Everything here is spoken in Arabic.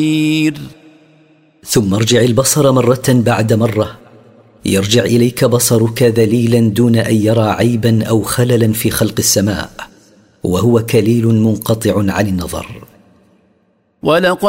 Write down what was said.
ثم ارجع البصر مرة بعد مرة، يرجع إليك بصرك ذليلا دون أن يرى عيبا أو خللا في خلق السماء، وهو كليل منقطع عن النظر.